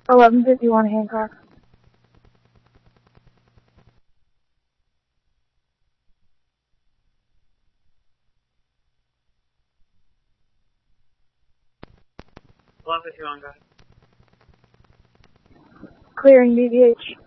1151 Hancock. Love if you want, go ahead. Clearing BBH.